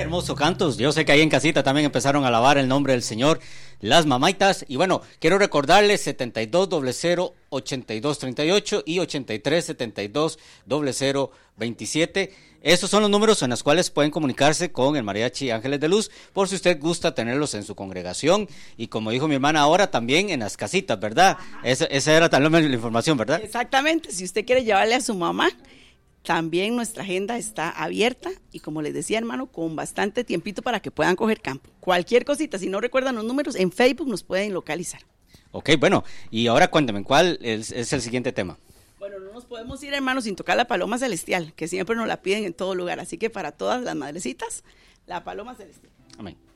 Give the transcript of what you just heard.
hermoso cantos. Yo sé que ahí en casita también empezaron a alabar el nombre del Señor, las mamaitas. Y bueno, quiero recordarles 72008238 y 83720027. Esos son los números en los cuales pueden comunicarse con el Mariachi Ángeles de Luz, por si usted gusta tenerlos en su congregación. Y como dijo mi hermana ahora, también en las casitas, ¿verdad? Esa era también la información, ¿verdad? Exactamente, si usted quiere llevarle a su mamá, también nuestra agenda está abierta y como les decía, hermano, con bastante tiempito para que puedan coger campo. Cualquier cosita, si no recuerdan los números, en Facebook nos pueden localizar. Ok, bueno, y ahora cuéntame, ¿cuál es el siguiente tema? Bueno, no nos podemos ir, hermano, sin tocar la paloma celestial, que siempre nos la piden en todo lugar. Así que para todas las madrecitas, la paloma celestial. Amén.